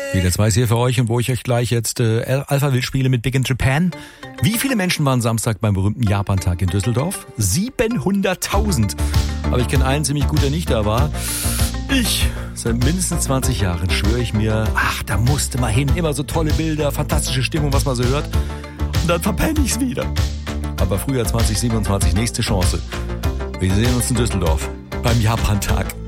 Wieder zwei hier für euch und wo ich euch gleich jetzt Alpha-Wild spiele mit Big in Japan. Wie viele Menschen waren Samstag beim berühmten Japan-Tag in Düsseldorf? 700.000. Aber ich kenne einen ziemlich gut, der nicht da war. Ich, seit mindestens 20 Jahren schwöre ich mir, da musste mal hin. Immer so tolle Bilder, fantastische Stimmung, was man so hört. Und dann verpenne ich's wieder. Aber Frühjahr 2027, nächste Chance. Wir sehen uns in Düsseldorf beim Japan-Tag.